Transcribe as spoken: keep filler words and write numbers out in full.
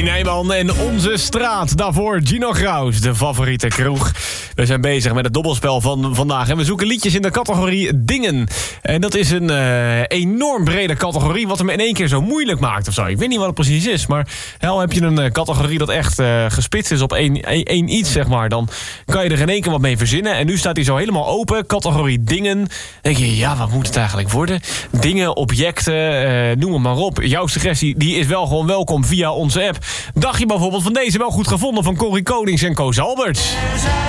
Corrie Nijman en Onze Straat. Daarvoor Gino Graus, de favoriete kroeg. We zijn bezig met het dobbelspel van vandaag. En we zoeken liedjes in de categorie dingen. En dat is een uh, enorm brede categorie, wat hem in één keer zo moeilijk maakt of zo. Ik weet niet wat het precies is, maar hel, heb je een uh, categorie dat echt uh, gespitst is op één, één, één iets, zeg maar. Dan kan je er in één keer wat mee verzinnen. En nu staat hij zo helemaal open. Categorie dingen. Dan denk je, ja, wat moet het eigenlijk worden? Dingen, objecten, uh, noem het maar op. Jouw suggestie die is wel gewoon welkom via onze app. Dacht je bijvoorbeeld van deze wel goed gevonden van Corrie Konings en Koos Alberts?